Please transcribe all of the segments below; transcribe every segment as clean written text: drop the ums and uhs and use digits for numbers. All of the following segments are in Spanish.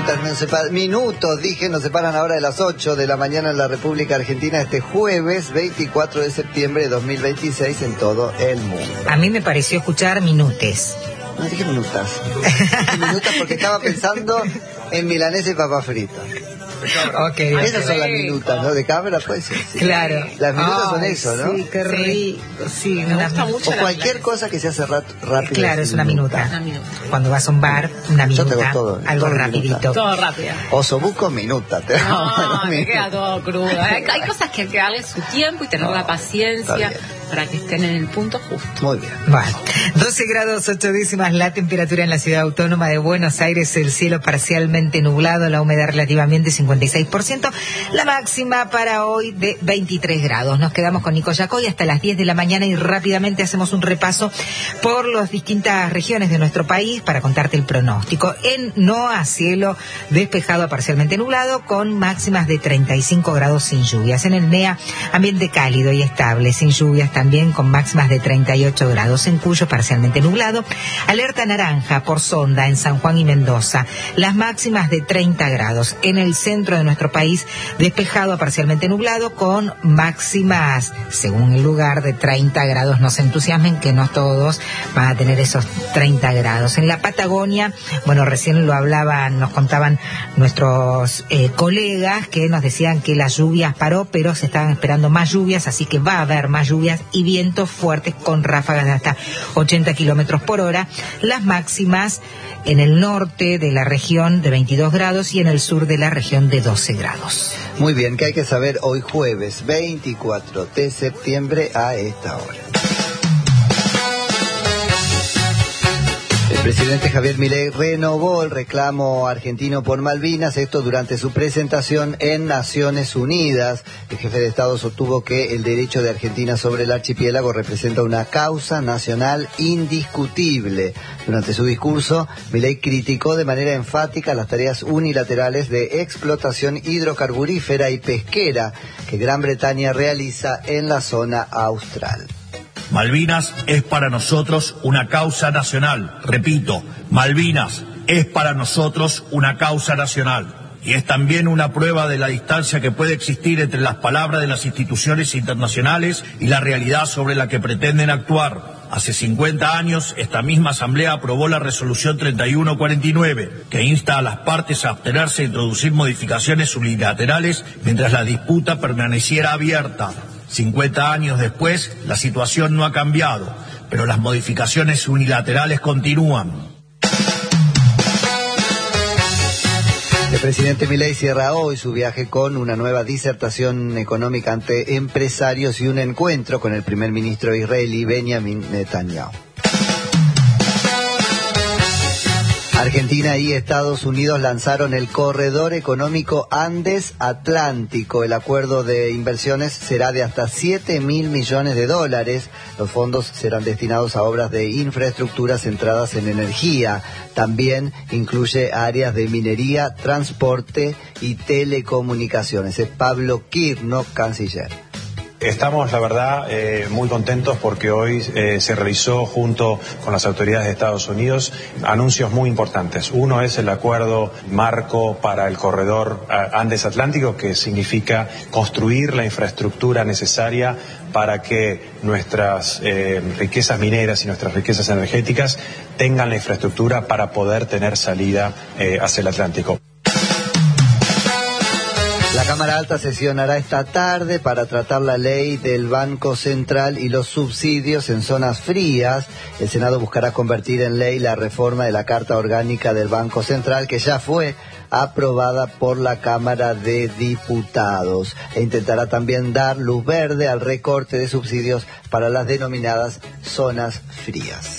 minutos, dije, nos separan ahora de las 8 de la mañana en la República Argentina este jueves 24 de septiembre de 2026 en todo el mundo. A mí me pareció escuchar minutes. No dije minutas. Minutas porque estaba pensando en milanesa y papas fritas. Okay, esas son las minutas, ¿no? De cámara, pues. Sí. Claro. Las minutas son eso, ¿no? Sí, qué rico. Sí, me gusta mucho. O cualquier cosa que se hace rápido. Claro, es una minuta. Cuando vas a un bar, una minuta. Yo tengo todo, algo todo rapidito. Minuta. Todo rápido. Osobuco, minuta. No, me queda todo crudo. Hay cosas que hay que darle su tiempo y tener la paciencia para que estén en el punto justo. Muy bien. Bueno, 12 grados 8 décimas la temperatura en la ciudad autónoma de Buenos Aires, el cielo parcialmente nublado, la humedad relativamente 56%, la máxima para hoy de 23 grados. Nos quedamos con Nico Yacoy hasta las 10 de la mañana y rápidamente hacemos un repaso por las distintas regiones de nuestro país para contarte el pronóstico. En NOA, cielo despejado a parcialmente nublado con máximas de 35 grados sin lluvias. En el NEA, ambiente cálido y estable, sin lluvias también con máximas de 38 grados. En Cuyo, parcialmente nublado. Alerta naranja por sonda en San Juan y Mendoza. Las máximas de 30 grados. En el centro de nuestro país, despejado a parcialmente nublado con máximas, según el lugar, de 30 grados. No se entusiasmen que no todos van a tener esos 30 grados. En la Patagonia, bueno, recién lo hablaban, nos contaban nuestros colegas que nos decían que las lluvias paró, pero se estaban esperando más lluvias, así que va a haber más lluvias y vientos fuertes con ráfagas de hasta 80 kilómetros por hora. Las máximas en el norte de la región de 22 grados y en el sur de la región de 12 grados. Muy bien, ¿qué hay que saber hoy jueves 24 de septiembre a esta hora? El presidente Javier Milei renovó el reclamo argentino por Malvinas, esto durante su presentación en Naciones Unidas. El jefe de Estado sostuvo que el derecho de Argentina sobre el archipiélago representa una causa nacional indiscutible. Durante su discurso, Milei criticó de manera enfática las tareas unilaterales de explotación hidrocarburífera y pesquera que Gran Bretaña realiza en la zona austral. Malvinas es para nosotros una causa nacional. Repito, Malvinas es para nosotros una causa nacional. Y es también una prueba de la distancia que puede existir entre las palabras de las instituciones internacionales y la realidad sobre la que pretenden actuar. Hace 50 años, esta misma Asamblea aprobó la resolución 3149, que insta a las partes a abstenerse de introducir modificaciones unilaterales mientras la disputa permaneciera abierta. 50 años después, la situación no ha cambiado, pero las modificaciones unilaterales continúan. El presidente Milei cierra hoy su viaje con una nueva disertación económica ante empresarios y un encuentro con el primer ministro israelí Benjamin Netanyahu. Argentina y Estados Unidos lanzaron el Corredor Económico Andes-Atlántico. El acuerdo de inversiones será de hasta $7.000 millones. Los fondos serán destinados a obras de infraestructura centradas en energía. También incluye áreas de minería, transporte y telecomunicaciones. Es Pablo Kirno, canciller. Estamos, la verdad, muy contentos porque hoy se realizó junto con las autoridades de Estados Unidos anuncios muy importantes. Uno es el acuerdo marco para el corredor Andes-Atlántico, que significa construir la infraestructura necesaria para que nuestras riquezas mineras y nuestras riquezas energéticas tengan la infraestructura para poder tener salida hacia el Atlántico. La Cámara Alta sesionará esta tarde para tratar la ley del Banco Central y los subsidios en zonas frías. El Senado buscará convertir en ley la reforma de la Carta Orgánica del Banco Central, que ya fue aprobada por la Cámara de Diputados, e intentará también dar luz verde al recorte de subsidios para las denominadas zonas frías.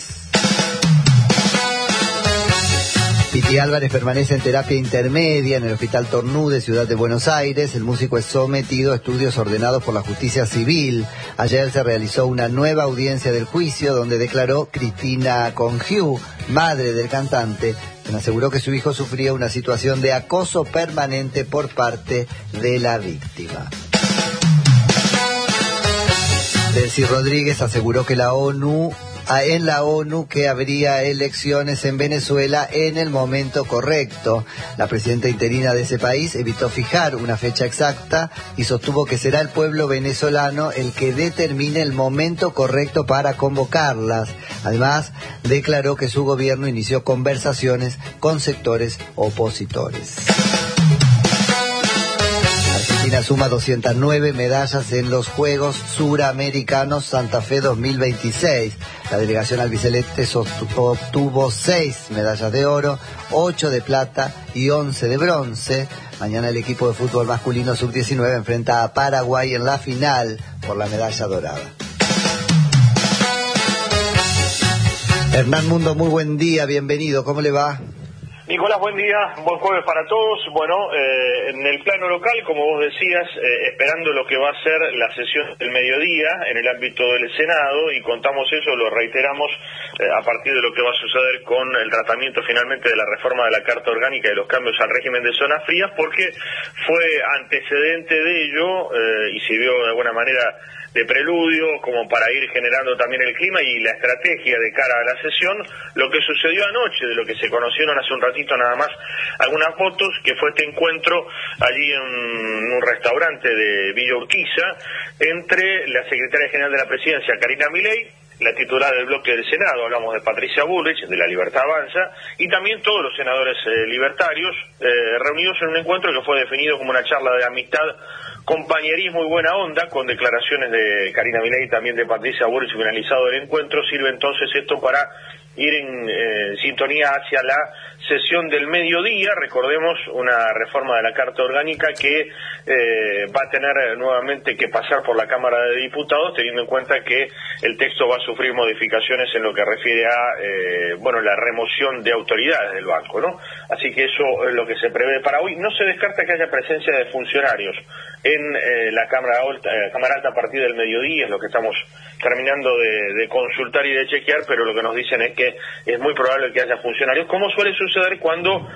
Piti Álvarez permanece en terapia intermedia en el Hospital Tornú de Ciudad de Buenos Aires. El músico es sometido a estudios ordenados por la justicia civil. Ayer se realizó una nueva audiencia del juicio donde declaró Cristina Congiu, madre del cantante, quien aseguró que su hijo sufría una situación de acoso permanente por parte de la víctima. Delcy Rodríguez aseguró que la ONU en la ONU que habría elecciones en Venezuela en el momento correcto. La presidenta interina de ese país evitó fijar una fecha exacta y sostuvo que será el pueblo venezolano el que determine el momento correcto para convocarlas. Además, declaró que su gobierno inició conversaciones con sectores opositores. Argentina suma 209 medallas en los Juegos Suramericanos Santa Fe 2026. La delegación albiceleste obtuvo 6 medallas de oro, 8 de plata y 11 de bronce. Mañana el equipo de fútbol masculino sub-19 enfrenta a Paraguay en la final por la medalla dorada. Hernán Mundo, muy buen día, bienvenido, ¿cómo le va? Nicolás, buen día, buen jueves para todos. Bueno, en el plano local, como vos decías, esperando lo que va a ser la sesión del mediodía en el ámbito del Senado, y contamos eso, lo reiteramos, a partir de lo que va a suceder con el tratamiento finalmente de la reforma de la Carta Orgánica y los cambios al régimen de zonas frías, porque fue antecedente de ello y sirvió de alguna manera de preludio como para ir generando también el clima y la estrategia de cara a la sesión, lo que sucedió anoche, de lo que se conocieron hace un ratito nada más algunas fotos, que fue este encuentro allí en un restaurante de Villa Urquiza entre la secretaria general de la Presidencia, Karina Milei, la titular del bloque del Senado, hablamos de Patricia Bullrich, de la Libertad Avanza, y también todos los senadores libertarios, reunidos en un encuentro que fue definido como una charla de amistad, compañerismo y buena onda, con declaraciones de Karina Milei y también de Patricia Bullrich. Finalizado el encuentro, sirve entonces esto para ir en sintonía hacia la sesión del mediodía. Recordemos una reforma de la Carta Orgánica que va a tener nuevamente que pasar por la Cámara de Diputados, teniendo en cuenta que el texto va a sufrir modificaciones en lo que refiere a la remoción de autoridades del banco, ¿no? Así que eso es lo que se prevé para hoy. No se descarta que haya presencia de funcionarios en la Cámara Alta a partir del mediodía, es lo que estamos terminando de consultar y de chequear, pero lo que nos dicen es que es muy probable que haya funcionarios, como suele suceder cuando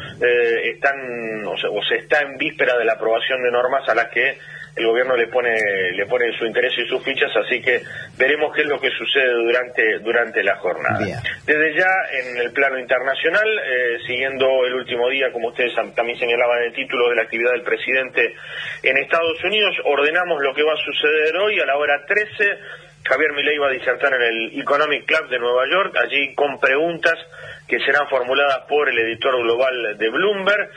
están o se está en víspera de la aprobación de normas a las que el gobierno le pone su interés y sus fichas, así que veremos qué es lo que sucede durante la jornada. Bien. Desde ya, en el plano internacional, siguiendo el último día, como ustedes también señalaban en el título, de la actividad del presidente en Estados Unidos, ordenamos lo que va a suceder hoy a la hora 13. Javier Milei va a disertar en el Economic Club de Nueva York, allí con preguntas que serán formuladas por el editor global de Bloomberg,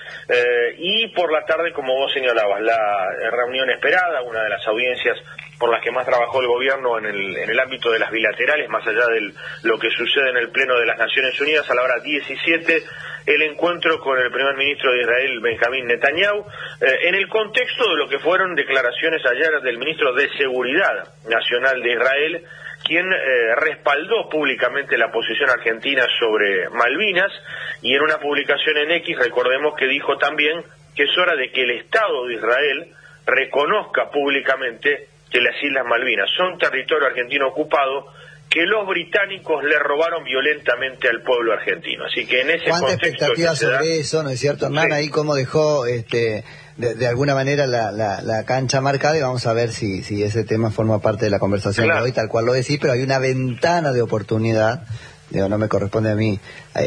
y por la tarde, como vos señalabas, la reunión esperada, una de las audiencias por las que más trabajó el gobierno en el ámbito de las bilaterales, más allá de lo que sucede en el Pleno de las Naciones Unidas, a la hora 17, el encuentro con el primer ministro de Israel, Benjamín Netanyahu, en el contexto de lo que fueron declaraciones ayer del ministro de Seguridad Nacional de Israel, quien respaldó públicamente la posición argentina sobre Malvinas, y en una publicación en X, recordemos que dijo también que es hora de que el Estado de Israel reconozca públicamente que las Islas Malvinas son territorio argentino ocupado, que los británicos le robaron violentamente al pueblo argentino. Así que en ese ¿cuánta contexto expectativa sobre eso, no es cierto, Hernán? Sí. Ahí cómo dejó de alguna manera la cancha marcada, y vamos a ver si ese tema forma parte de la conversación de hoy, tal cual lo decís, pero hay una ventana de oportunidad. No me corresponde a mí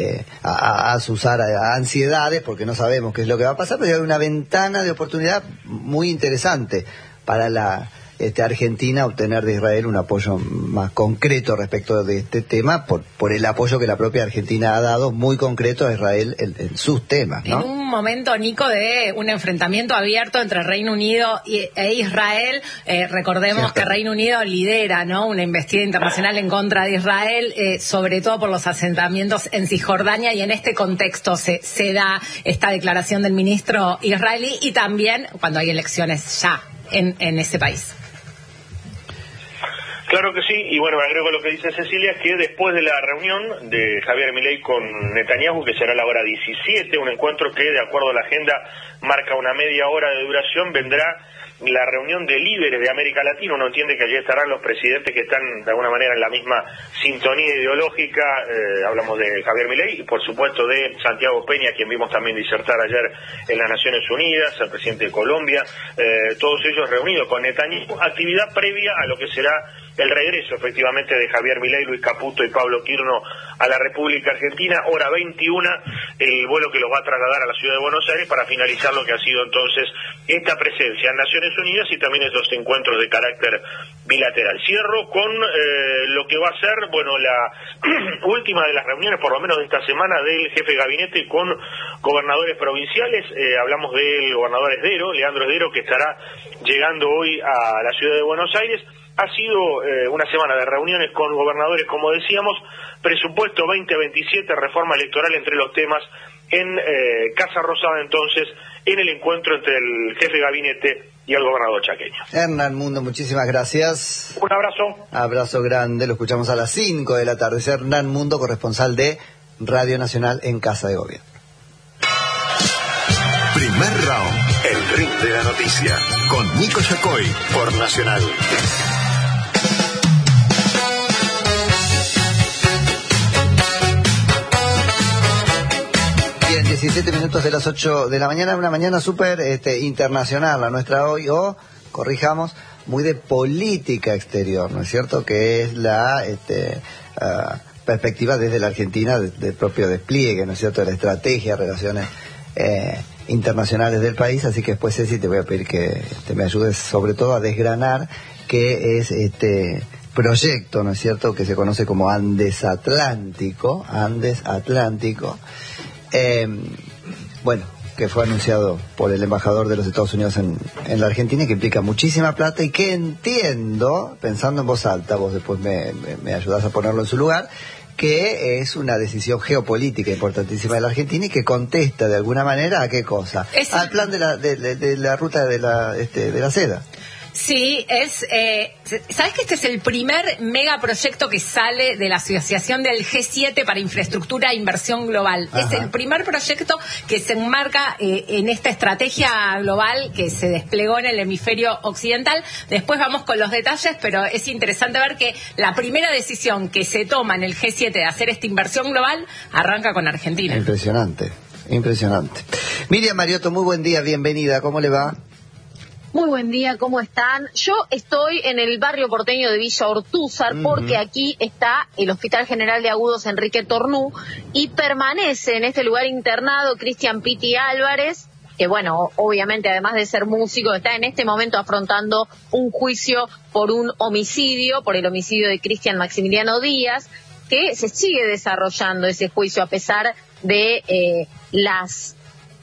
a asusar a ansiedades, porque no sabemos qué es lo que va a pasar, pero hay una ventana de oportunidad muy interesante para la Argentina obtener de Israel un apoyo más concreto respecto de este tema, por el apoyo que la propia Argentina ha dado muy concreto a Israel en sus temas, ¿no? En un momento, Nico, de un enfrentamiento abierto entre Reino Unido e Israel, recordemos que Reino Unido lidera, ¿no?, una investida internacional en contra de Israel, sobre todo por los asentamientos en Cisjordania, y en este contexto se da esta declaración del ministro israelí, y también cuando hay elecciones ya en ese país. Claro que sí, y bueno, agrego lo que dice Cecilia, que después de la reunión de Javier Milei con Netanyahu, que será a la hora 17, un encuentro que, de acuerdo a la agenda, marca una media hora de duración, vendrá la reunión de líderes de América Latina. Uno entiende que allí estarán los presidentes que están de alguna manera en la misma sintonía ideológica, hablamos de Javier Milei y por supuesto de Santiago Peña, quien vimos también disertar ayer en las Naciones Unidas, el presidente de Colombia, todos ellos reunidos con Netanyahu, actividad previa a lo que será el regreso efectivamente de Javier Milei, Luis Caputo y Pablo Quirno a la República Argentina, hora 21, el vuelo que los va a trasladar a la ciudad de Buenos Aires para finalizar lo que ha sido entonces esta presencia en Naciones Unidas y también esos encuentros de carácter bilateral. Cierro con lo que va a ser, bueno, la última de las reuniones, por lo menos de esta semana, del jefe de gabinete con gobernadores provinciales. Hablamos del gobernador Esdero, Leandro Esdero, que estará llegando hoy a la ciudad de Buenos Aires. Ha sido una semana de reuniones con gobernadores, como decíamos, presupuesto 2027, reforma electoral entre los temas en Casa Rosada, entonces, en el encuentro entre el jefe de gabinete y el gobernador chaqueño. Hernán Mundo, muchísimas gracias. Un abrazo. Abrazo grande, lo escuchamos a las 5 de la tarde. Es Hernán Mundo, corresponsal de Radio Nacional en Casa de Gobierno. Primer round, el ring de la noticia, con Nico Yacoy, por Nacional. Bien, 17 minutos de las 8 de la mañana, una mañana súper internacional, la nuestra hoy, o, corrijamos, muy de política exterior, ¿no es cierto? Que es la perspectiva desde la Argentina del propio despliegue, ¿no es cierto?, de la estrategia, relaciones internacionales del país. Así que después, Ceci, te voy a pedir que me ayudes sobre todo a desgranar qué es este proyecto, ¿no es cierto?, que se conoce como Andes Atlántico, bueno, que fue anunciado por el embajador de los Estados Unidos en la Argentina, y que implica muchísima plata, y que entiendo, pensando en voz alta, vos después me ayudás a ponerlo en su lugar, que es una decisión geopolítica importantísima de la Argentina y que contesta de alguna manera ¿a qué cosa? Al plan de la ruta de la seda. Sí, ¿sabes que este es el primer megaproyecto que sale de la Asociación del G7 para Infraestructura e Inversión Global? Ajá. Es el primer proyecto que se enmarca en esta estrategia global que se desplegó en el hemisferio occidental. Después vamos con los detalles, pero es interesante ver que la primera decisión que se toma en el G7 de hacer esta inversión global arranca con Argentina. Impresionante. Miriam Mariotto, muy buen día, bienvenida, ¿cómo le va? Muy buen día, ¿cómo están? Yo estoy en el barrio porteño de Villa Ortúzar porque aquí está el Hospital General de Agudos Enrique Tornú y permanece en este lugar internado Cristian Piti Álvarez, que bueno, obviamente además de ser músico, está en este momento afrontando un juicio por un homicidio, por el homicidio de Cristian Maximiliano Díaz, que se sigue desarrollando ese juicio a pesar de las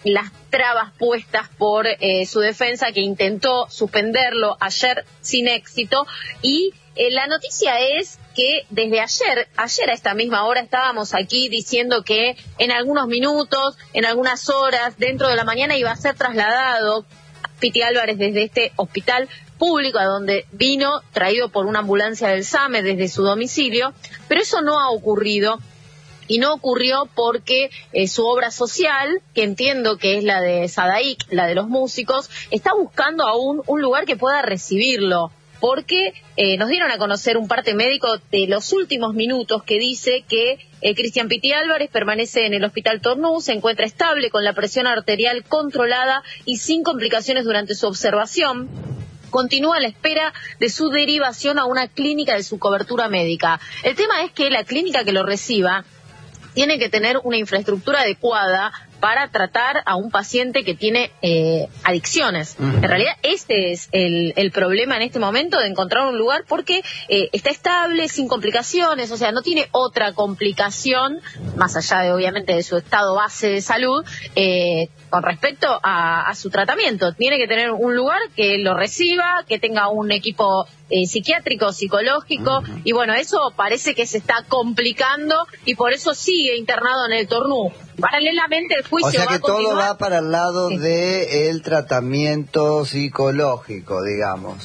trabas puestas por su defensa, que intentó suspenderlo ayer sin éxito. Y la noticia es que desde ayer a esta misma hora estábamos aquí diciendo que en algunos minutos, en algunas horas, dentro de la mañana iba a ser trasladado Piti Álvarez desde este hospital público a donde vino, traído por una ambulancia del SAME desde su domicilio, pero eso no ha ocurrido. Y no ocurrió porque su obra social, que entiendo que es la de Sadaic, la de los músicos, está buscando aún un lugar que pueda recibirlo. Porque nos dieron a conocer un parte médico de los últimos minutos que dice que Cristian Piti Álvarez permanece en el Hospital Tornú, se encuentra estable con la presión arterial controlada y sin complicaciones durante su observación. Continúa a la espera de su derivación a una clínica de su cobertura médica. El tema es que la clínica que lo reciba tiene que tener una infraestructura adecuada para tratar a un paciente que tiene adicciones. En realidad este es el problema en este momento, de encontrar un lugar, porque está estable, sin complicaciones, o sea, no tiene otra complicación, más allá de obviamente de su estado base de salud, con respecto a su tratamiento. Tiene que tener un lugar que lo reciba, que tenga un equipo psiquiátrico, psicológico, y bueno, eso parece que se está complicando y por eso sigue internado en el Tornú. Paralelamente el juicio va a continuar. O sea que todo va para el lado del tratamiento psicológico, digamos.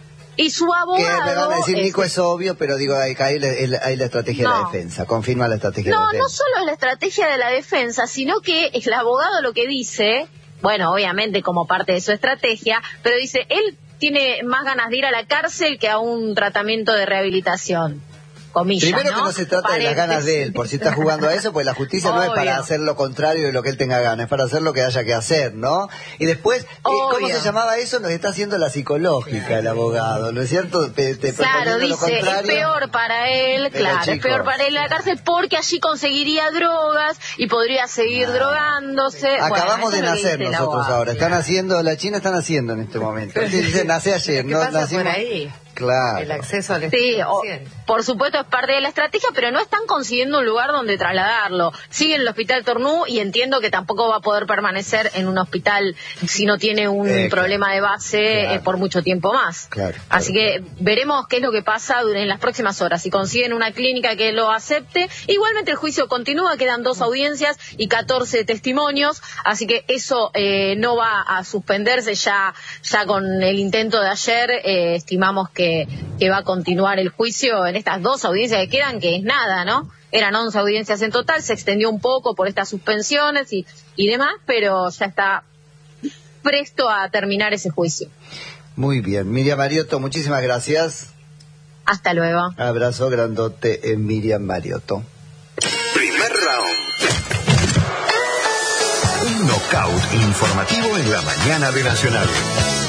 Y su abogado... Que me van a decir, Nico, es obvio, pero digo, ahí la estrategia de la defensa, confirma la estrategia de la defensa. No solo es la estrategia de la defensa, sino que el abogado lo que dice, bueno, obviamente como parte de su estrategia, pero dice, él tiene más ganas de ir a la cárcel que a un tratamiento de rehabilitación. comillas. Primero que no se trata de las ganas de él, por si está jugando a eso, pues la justicia no es para hacer lo contrario de lo que él tenga ganas, es para hacer lo que haya que hacer, ¿no? Y después, ¿cómo se llamaba eso? Nos está haciendo la psicológica el abogado, ¿no es cierto? Claro, dice, es peor para él, claro, es peor para él la cárcel porque allí conseguiría drogas y podría seguir drogándose. Acabamos de nacer nosotros ahora, la China están haciendo en este momento. Dice, nace ayer, ¿no? Nacimos por ahí. Claro. El acceso al por supuesto es parte de la estrategia, pero no están consiguiendo un lugar donde trasladarlo. Sigue en el hospital Tornú y entiendo que tampoco va a poder permanecer en un hospital si no tiene un problema de base por mucho tiempo más. Así que veremos qué es lo que pasa en las próximas horas. Si consiguen una clínica que lo acepte, igualmente el juicio continúa, quedan 2 audiencias y 14 testimonios, así que eso no va a suspenderse ya con el intento de ayer. Estimamos que va a continuar el juicio en estas 2 audiencias que quedan, que es nada, ¿no? Eran 11 audiencias en total, se extendió un poco por estas suspensiones y demás, pero ya está presto a terminar ese juicio. Muy bien, Miriam Mariotto, muchísimas gracias. Hasta luego. Abrazo grandote en Miriam Mariotto. Primer round. Un knockout informativo en la mañana de Nacional.